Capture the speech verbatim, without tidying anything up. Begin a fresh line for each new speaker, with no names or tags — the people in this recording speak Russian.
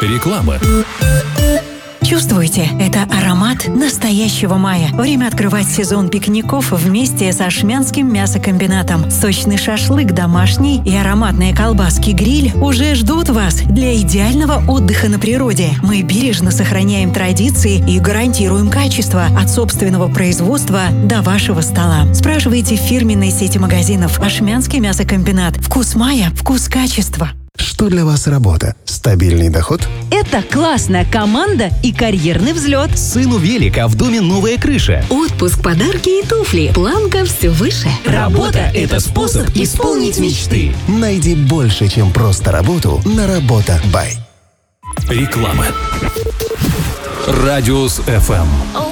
Реклама.
Чувствуете? Это аромат настоящего мая. Время открывать сезон пикников вместе с Ашмянским мясокомбинатом. Сочный шашлык домашний и ароматные колбаски-гриль уже ждут вас для идеального отдыха на природе. Мы бережно сохраняем традиции и гарантируем качество от собственного производства до вашего стола. Спрашивайте в фирменной сети магазинов Ашмянский мясокомбинат. Вкус мая, вкус качества.
Что для вас работа? Стабильный доход?
Это классная команда и карьерный взлет.
Сыну велика, в доме новая крыша.
Отпуск, подарки и туфли. Планка все выше.
Работа – это способ исполнить мечты.
Найди больше, чем просто работу на Работа Бай.
Реклама. Радиус эф эм.